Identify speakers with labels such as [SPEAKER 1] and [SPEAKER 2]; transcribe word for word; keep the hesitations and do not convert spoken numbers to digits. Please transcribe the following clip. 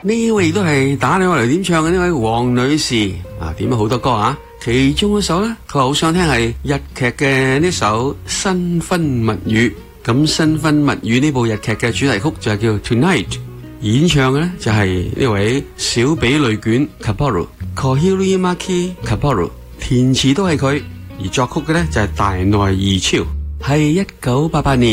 [SPEAKER 1] 呢位都係打電話嚟點唱嘅呢位黃女士啊，點咗好多歌啊，其中一首咧，佢話好想聽係日劇嘅呢首《新婚蜜語》。咁《新婚蜜語》呢部日劇嘅主題曲就係叫 Tonight， 演唱嘅咧就係呢位小比類卷 Kaporu Kohirimaki Kaporu， 填詞都係佢，而作曲嘅咧就係大內義超，係一九八八年